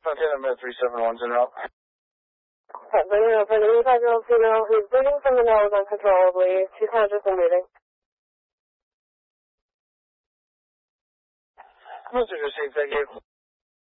Montana Med 371's en route. Bringing up for the 85-year-old female who's bleeding from the nose uncontrollably. She's conscious and breathing. Mr. Just thank you.